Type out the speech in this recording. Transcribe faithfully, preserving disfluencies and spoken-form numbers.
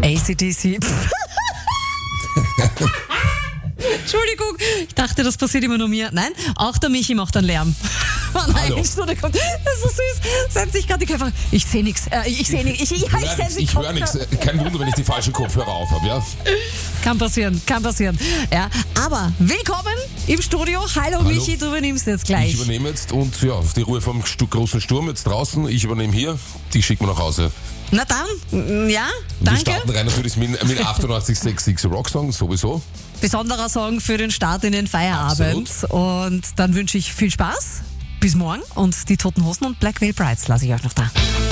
A C D C. Entschuldigung, ich dachte, das passiert immer nur mir. Nein, auch der Michi macht dann Lärm. Nein, Hallo. Entschuldigung, das ist so süß. Setzt sich gerade die Köpfe. Ich sehe nichts. Äh, ich sehe nichts. Ich, ich, ich, Ich höre nichts. Ich höre nichts. Kein Wunder, wenn ich die falschen Kopfhörer auf habe, ja? Kann passieren, kann passieren. Ja, aber willkommen im Studio. Hallo, Hallo. Michi, du übernimmst jetzt gleich. Ich übernehme jetzt und ja, die Ruhe vom Stu- großen Sturm jetzt draußen. Ich übernehme hier. Die schicken wir nach Hause. Na dann, ja, Und wir danke. starten rein natürlich mit, mit achtundachtzig Komma sechs Rocksong, sowieso. Besonderer Song für den Start in den Feierabend. Und dann wünsche ich viel Spaß. Bis morgen. Und die Toten Hosen und Black Veil Brides lasse ich euch noch da.